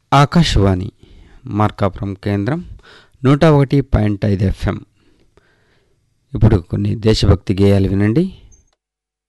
ఆకాశవాణి మార్కాపురం కేంద్రం 101.5 FM. ఇప్పుడు కొన్ని దేశభక్తి గేయాలు వినండి.